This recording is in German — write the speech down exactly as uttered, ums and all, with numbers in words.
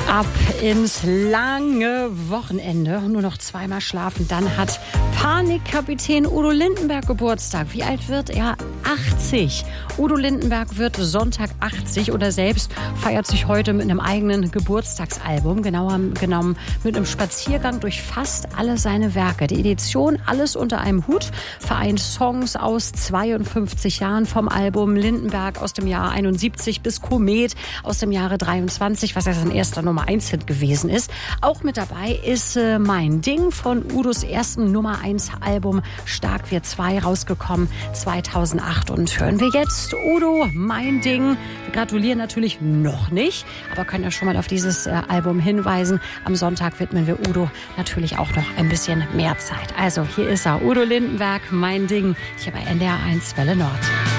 Ab ins lange Wochenende. Nur noch zweimal schlafen. Dann hat Panikkapitän Udo Lindenberg Geburtstag. Wie alt wird er? achtzig. Udo Lindenberg wird Sonntag achtzig oder selbst feiert sich heute mit einem eigenen Geburtstagsalbum. Genauer genommen mit einem Spaziergang durch fast alle seine Werke. Die Edition Alles unter einem Hut vereint Songs aus zweiundfünfzig Jahren vom Album Lindenberg aus dem Jahr einundsiebzig bis Komet aus dem Jahre dreiundzwanzig, was ja sein erster Nummer eins Hit gewesen ist. Auch mit dabei ist äh, Mein Ding von Udos ersten Nummer eins Album Stark wir zwei, rausgekommen zweitausendacht. Und hören wir jetzt Udo, Mein Ding. Wir gratulieren natürlich noch nicht, aber können ja schon mal auf dieses äh, Album hinweisen. Am Sonntag widmen wir Udo natürlich auch noch ein bisschen mehr Zeit. Also hier ist er, Udo Lindenberg, Mein Ding, hier bei N D R eins Welle Nord.